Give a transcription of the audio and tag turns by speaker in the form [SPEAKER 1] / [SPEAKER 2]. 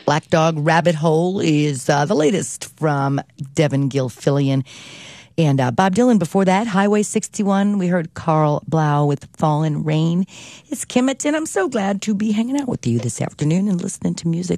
[SPEAKER 1] Black Dog Rabbit Hole is the latest from Devin Gilfillian. And Bob Dylan before that, Highway 61. We heard Carl Blau with Fallen Rain. It's Kimmett, and I'm so glad to be hanging out with you this afternoon and listening to music